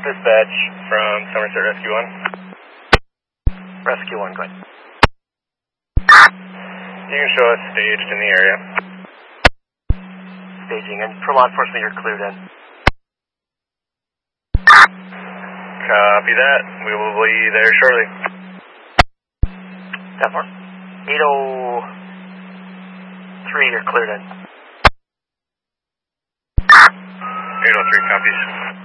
Dispatch from Somerset Rescue 1. Rescue 1, go ahead. You can show us staged in the area. Staging, and for law enforcement, you're cleared in. Copy that. We will be there shortly. 10-4. 803, you're cleared in. 803, copies.